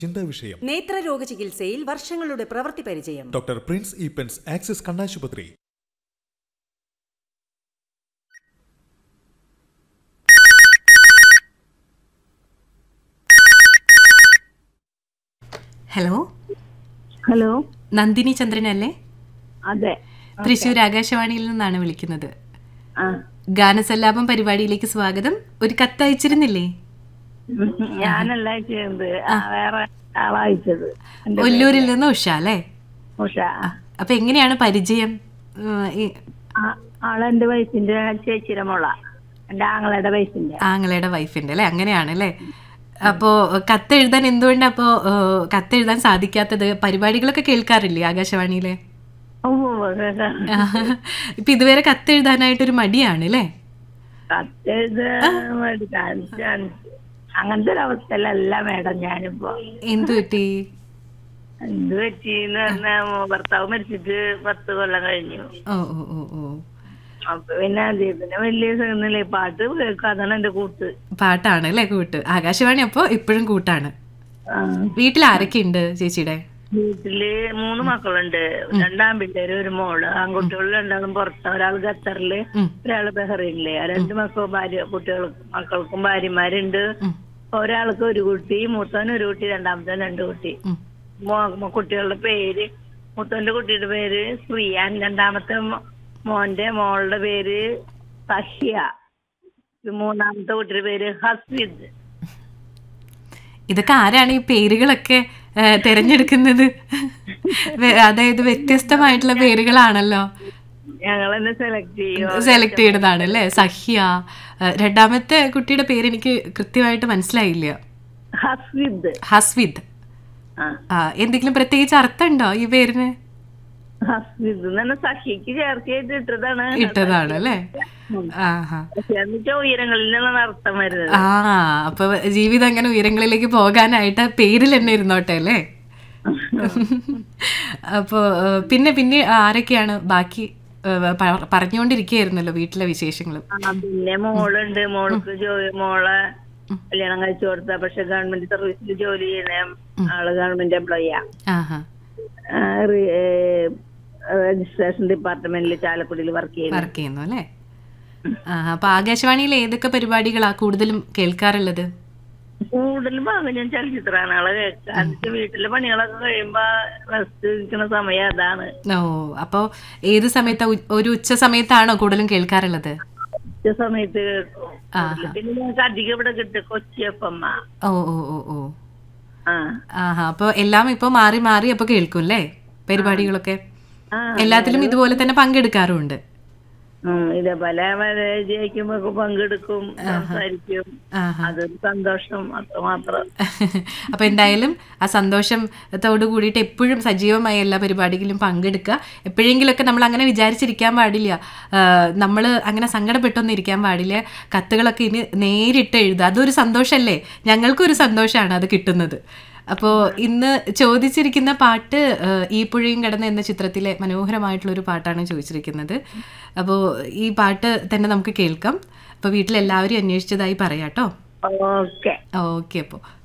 ചിന്താ വിഷയം. നേത്രരോഗ ചികിത്സയിൽ വർഷങ്ങളുടെ പ്രവൃത്തി പരിചയം. ഡോക്ടർ പ്രിൻസ് ഈപ്പൻസ്, ആക്സിസ് കണ്ണാശുപത്രി. Hello hello, Nandini ചന്ദ്രനല്ലേ? അതെ. തൃശ്ശൂർ ആകാശവാണിയിൽ നിന്നാണ് വിളിക്കുന്നത്. ആ, ഗാനസല്ലാപം പരിപാടിയിലേക്ക് സ്വാഗതം. ഒരു കത്ത് അയച്ചിരുന്നില്ലേ? ഞാനല്ല ചെയ്യുന്നത്, വേറെ ആളയച്ചത്. ഒല്ലൂരിൽ നിന്ന് ഉഷ അല്ലേ? ഉഷ. അപ്പൊ എങ്ങനെയാണ് പരിചയം? ആളെന്റെ വയസ്സിന്റെ ചേച്ചിയുടെ മോള, എന്റെ ആങ്ങളുടെ വയസ്സിന്റെ. ആങ്ങളയുടെ വൈഫിന്റെ അല്ലേ? അങ്ങനെയാണല്ലേ? അപ്പോ കത്തെഴുതാൻ എന്തുകൊണ്ടാ അപ്പോ കത്തെഴുതാൻ സാധിക്കാത്തത്? പരിപാടികളൊക്കെ കേൾക്കാറില്ലേ ആകാശവാണിയിലെ? ഇപ്പൊ ഇതുവരെ കത്തെഴുതാനായിട്ടൊരു മടിയാണ് അല്ലേ? അങ്ങനത്തെ ഒരു അവസ്ഥയിലല്ല മേഡം ഞാനിപ്പോ. എന്തു പറ്റി? എന്ത് പറ്റിന്ന് പറഞ്ഞാ ഭർത്താവ് മരിച്ചിട്ട് 10 കൊല്ലം കഴിഞ്ഞു. ഓ ഓ ഓ ഓ. അപ്പൊ പിന്നെ അദ്ദേഹത്തിന് വലിയ സുഖമില്ലേ, പാട്ട് കേൾക്കും, അതാണ് എന്റെ കൂട്ട്. പാട്ടാണ് അല്ലേ കൂട്ട്? ആകാശവാണി അപ്പൊ ഇപ്പോഴും കൂട്ടാണ്. വീട്ടിൽ ആരൊക്കെ ഉണ്ട് ചേച്ചിയുടെ? വീട്ടില് 3 മക്കളുണ്ട്. 2 ആൺപിള്ളേര്, 1 മോള്. ആൺകുട്ടികൾ 2 പുറത്ത്, ഒരാൾ ഖത്തറില്, ഒരാള് ബഹ്റൈനില്. 2 മക്കൾക്കും ഭാര്യമാരുണ്ട്. ഒരാൾക്ക് 1 കുട്ടി, മൂത്തവന് 1 കുട്ടി, രണ്ടാമത്തവന് 2 കുട്ടി. കുട്ടികളുടെ പേര്, മൂത്തവന്റെ കുട്ടിയുടെ പേര് ശ്രീയാൻ, രണ്ടാമത്തെ മോളുടെ പേര് സഹ്യ, 3ാമത്തെ കുട്ടിയുടെ പേര് ഹസ്വിദ്. ഇതൊക്കെ ആരാണ് ഈ പേരുകളൊക്കെ തിരഞ്ഞെടുക്കുന്നത്? അതായത് വ്യത്യസ്തമായിട്ടുള്ള പേരുകളാണല്ലോ. ഞങ്ങളെന്നെ സെലക്ട് ചെയ്തതാണ് അല്ലേ? സഹ്യ. രണ്ടാമത്തെ കുട്ടിയുടെ പേര് എനിക്ക് കൃത്യമായിട്ട് മനസ്സിലായില്ല. ഹസ്വിദ്. ഹസ്വിദ്. എന്തെങ്കിലും പ്രത്യേകിച്ച് അർത്ഥമുണ്ടോ ഈ പേരിന്? സഖിക്ക് ചേർത്തിയായിട്ട് ഇട്ടതാണ് അല്ലേ? ഉയരങ്ങളിലുള്ള അർത്ഥം വരുന്നത്. അപ്പൊ ജീവിതം അങ്ങനെ ഉയരങ്ങളിലേക്ക് പോകാനായിട്ട് പേരിൽ തന്നെ ഇരുന്നോട്ടെ അല്ലേ? അപ്പൊ പിന്നെ ആരൊക്കെയാണ് ബാക്കി? പറഞ്ഞുകൊണ്ടിരിക്കുകയായിരുന്നല്ലോ വീട്ടിലെ വിശേഷങ്ങളും. പിന്നെ മോളുണ്ട്. മോൾക്ക് മോളെ കല്യാണം കഴിച്ചു കൊടുത്ത, പക്ഷെ ഗവൺമെന്റ് സർവീസിൽ ജോലി ചെയ്യുന്ന ആള് ഗവൺമെന്റ് എംപ്ലോയിയാ. രജിസ്ട്രേഷൻ ഡിപ്പാർട്ട്മെന്റിൽ ചാലക്കുടിയിൽ വർക്ക് ചെയ്യുന്നു അല്ലേ? അപ്പൊ ആകാശവാണിയിൽ ഏതൊക്കെ പരിപാടികളാ കൂടുതലും കേൾക്കാറുള്ളത്? കൂടുതലും ഞാൻ ചലച്ചിത്രമാണ് ആളെ കേൾക്കാൻ. വീട്ടിലെ പണികളൊക്കെ കഴിയുമ്പോ റെസ്റ്റ് ഇരിക്കുന്ന സമയം അതാണ്. ഓ, അപ്പൊ ഏത് സമയത്താ? ഒരു ഉച്ച സമയത്താണോ കൂടുതലും കേൾക്കാറുള്ളത്? ഉച്ച സമയത്ത് കേൾക്കും. പിന്നെ ഞങ്ങൾക്ക് അധികം ഇവിടെ കിട്ടും കൊച്ചി FM. ഓ ഓ ഓ ഓ. അപ്പൊ എല്ലാം ഇപ്പൊ മാറി മാറി അപ്പൊ കേൾക്കും അല്ലേ പരിപാടികളൊക്കെ? എല്ലാത്തിലും ഇതുപോലെ തന്നെ പങ്കെടുക്കാറുണ്ട്? ഇതേപോലെ ജയിക്കുമ്പോ പങ്കെടുക്കും, സംസാരിക്കും. അതൊരു സന്തോഷം മാത്രം. അപ്പൊ എന്തായാലും ആ സന്തോഷത്തോട് കൂടിയിട്ട് എപ്പോഴും സജീവമായി എല്ലാ പരിപാടികളിലും പങ്കെടുക്കുക. എപ്പോഴെങ്കിലുമൊക്കെ നമ്മൾ അങ്ങനെ വിചാരിച്ചിരിക്കാൻ പാടില്ല, നമ്മൾ അങ്ങനെ സങ്കടപ്പെട്ടൊന്നും ഇരിക്കാൻ പാടില്ല. കത്തുകളൊക്കെ ഇനി നേരിട്ട് എഴുതുക. അതൊരു സന്തോഷമല്ലേ? ഞങ്ങൾക്കൊരു സന്തോഷമാണ് അത് കിട്ടുന്നത്. അപ്പോൾ ഇന്ന് ചോദിച്ചിരിക്കുന്ന പാട്ട് ഈ പുഴയും കടന്ന് എന്ന ചിത്രത്തിലെ മനോഹരമായിട്ടുള്ളൊരു പാട്ടാണ് ചോദിച്ചിരിക്കുന്നത്. അപ്പോൾ ഈ പാട്ട് തന്നെ നമുക്ക് കേൾക്കാം. അപ്പോൾ വീട്ടിലെല്ലാവരും അന്വേഷിച്ചതായി പറയാട്ടോ. ഓക്കെ. ഓക്കെ. അപ്പോൾ